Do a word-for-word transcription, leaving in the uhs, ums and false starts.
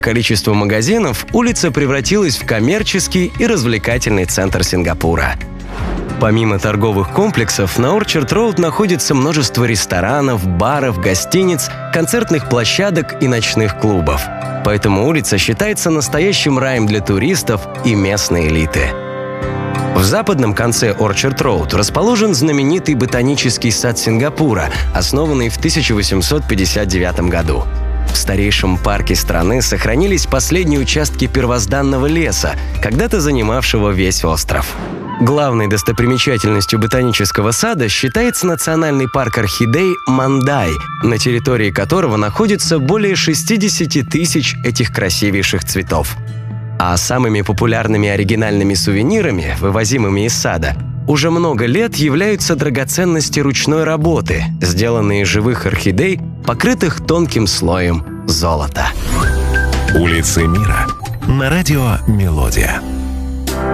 количеству магазинов улица превратилась в коммерческий и развлекательный центр Сингапура. Помимо торговых комплексов, на Орчард-Роуд находится множество ресторанов, баров, гостиниц, концертных площадок и ночных клубов. Поэтому улица считается настоящим раем для туристов и местной элиты. В западном конце Орчард-Роуд расположен знаменитый ботанический сад Сингапура, основанный в тысяча восемьсот пятьдесят девятом году. В старейшем парке страны сохранились последние участки первозданного леса, когда-то занимавшего весь остров. Главной достопримечательностью ботанического сада считается национальный парк орхидей Мандай, на территории которого находится более шестидесяти тысяч этих красивейших цветов. А самыми популярными оригинальными сувенирами, вывозимыми из сада, уже много лет являются драгоценности ручной работы, сделанные из живых орхидей, покрытых тонким слоем золота. Улицы мира на радио «Мелодия».